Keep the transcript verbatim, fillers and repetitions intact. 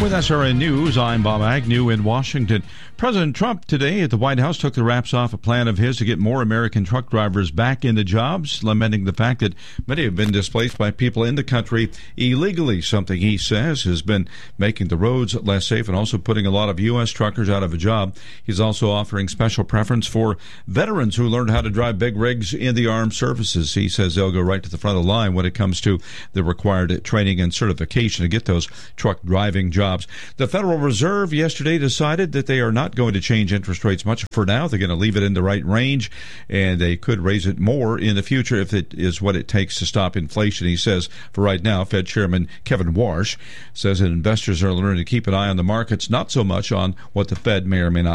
With S R N News, I'm Bob Agnew in Washington. President Trump today at the White House took the wraps off a plan of his to get more American truck drivers back into jobs, lamenting the fact that many have been displaced by people in the country illegally, something he says has been making the roads less safe and also putting a lot of U S truckers out of a job. He's also offering special preference for veterans who learned how to drive big rigs in the armed services. He says they'll go right to the front of the line when it comes to the required training and certification to get those truck driving jobs. The Federal Reserve yesterday decided that they are not going to change interest rates much for now. They're going to leave it in the right range, and they could raise it more in the future if it is what it takes to stop inflation. He says, for right now, Fed Chairman Kevin Warsh says that investors are learning to keep an eye on the markets, not so much on what the Fed may or may not